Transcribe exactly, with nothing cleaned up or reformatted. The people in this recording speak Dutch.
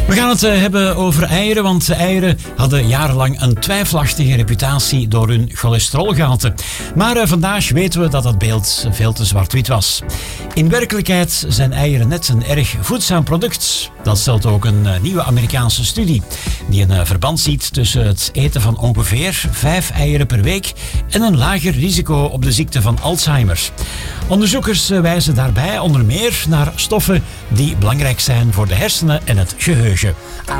We gaan het hebben over eieren, want eieren hadden jarenlang een twijfelachtige reputatie door hun cholesterolgehalte. Maar vandaag weten we dat dat beeld veel te zwart-wit was. In werkelijkheid zijn eieren net een erg voedzaam product. Dat stelt ook een nieuwe Amerikaanse studie, die een verband ziet tussen het eten van ongeveer vijf eieren per week en een lager risico op de ziekte van Alzheimer. Onderzoekers wijzen daarbij onder meer naar stoffen die belangrijk zijn voor de hersenen en het geheugen.